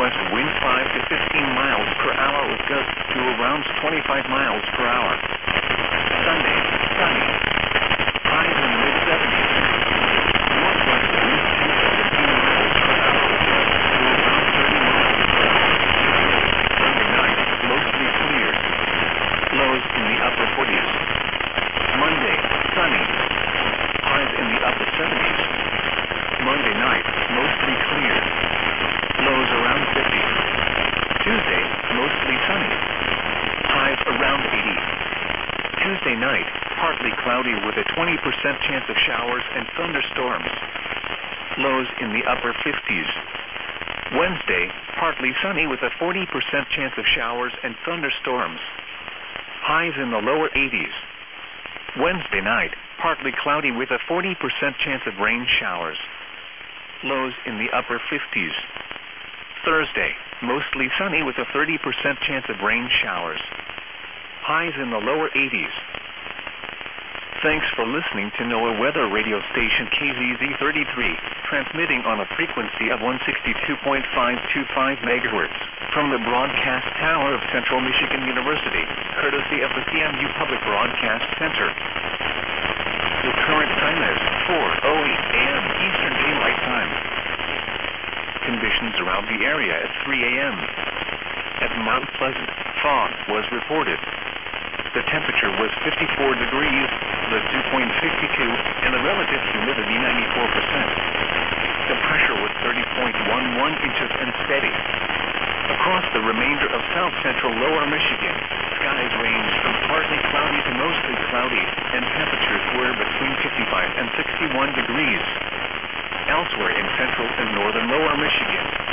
northwest wind 5 to 15 miles per hour with gusts to around 25 miles per hour. Sunday, sunny. Highs in the mid-70s. Northwest wind 2 to 15 miles per hour with gusts to around 30 miles per hour. Sunday night, mostly clear. Lows in the upper 40s. Monday, sunny. Highs in the upper 70s. Monday night, mostly clear. Lows around 50. Tuesday, mostly sunny. Highs around 80. Tuesday night, partly cloudy with a 20% chance of showers and thunderstorms. Lows in the upper 50s. Wednesday, partly sunny with a 40% chance of showers and thunderstorms. Highs in the lower 80s. Wednesday night, partly cloudy with a 40% chance of rain showers. Lows in the upper 50s. Thursday, mostly sunny with a 30% chance of rain showers. Highs in the lower 80s. Thanks for listening to NOAA weather radio station KZZ33, transmitting on a frequency of 162.525 megahertz from the broadcast tower of Central Michigan University, courtesy of the CMU Public Broadcast Center. The current time is 4:08 a.m. Eastern Daylight Time. Conditions around the area at 3 a.m. At Mount Pleasant, fog was reported. The temperature was 54 degrees, the dew point 52, and the relative humidity 94%. The pressure was 30.11 inches and steady. Across the remainder of south-central lower Michigan, skies ranged from partly cloudy to mostly cloudy, and temperatures were between 55 and 61 degrees. Elsewhere in central and northern lower Michigan,